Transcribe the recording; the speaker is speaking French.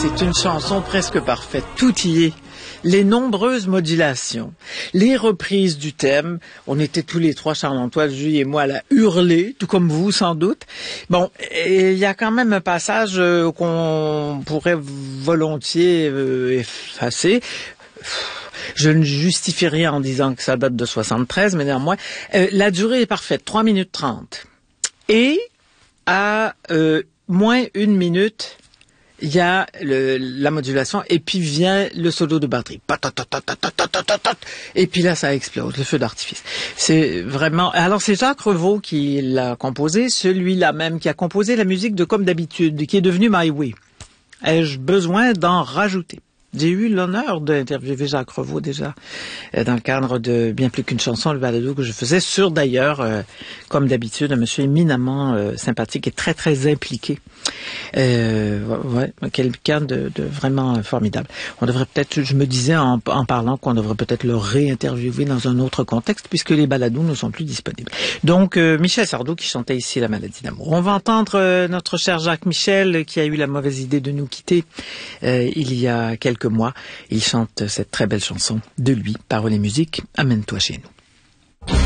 c'est une chanson presque parfaite. Tout y est. Les nombreuses modulations, les reprises du thème. On était tous les trois, Charles-Antoine, Julie et moi, à la hurler, tout comme vous sans doute. Bon, il y a quand même un passage qu'on pourrait volontiers effacer. Je ne justifie rien en disant que ça date de 73, mais néanmoins, la durée est parfaite, 3 minutes 30. Et à moins 1 minute, il y a la modulation et puis vient le solo de batterie. Et puis là, ça explose, le feu d'artifice. C'est vraiment... Alors, c'est Jacques Revaux qui l'a composé, celui-là même qui a composé la musique de Comme d'habitude, qui est devenu My Way. Ai-je besoin d'en rajouter? J'ai eu l'honneur d'interviewer Jacques Revaux déjà dans le cadre de Bien plus qu'une chanson, le balado que je faisais sur d'ailleurs, comme d'habitude, un monsieur éminemment sympathique et très très impliqué. Ouais, quelqu'un de vraiment formidable. On devrait peut-être, je me disais en parlant qu'on devrait peut-être le réinterviewer dans un autre contexte puisque les balados ne sont plus disponibles. Donc Michel Sardou qui chantait ici La maladie d'amour. On va entendre notre cher Jacques Michel qui a eu la mauvaise idée de nous quitter il y a quelques mois. Il chante cette très belle chanson de lui, paroles et musique, Amène-toi chez nous.